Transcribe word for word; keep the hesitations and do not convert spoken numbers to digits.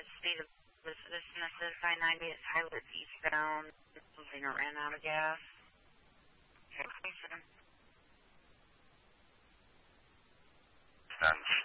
speed of this, this message five ninety is Highwoods eastbound. Something that ran out of gas. Okay, twenty-seven. Stands